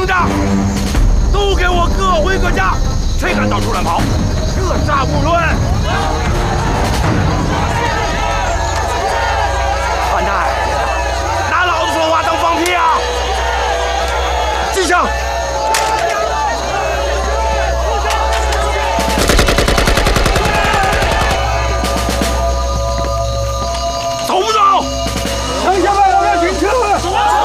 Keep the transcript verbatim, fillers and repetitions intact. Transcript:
听着，都给我各回各家，谁敢到处乱跑，射杀无论！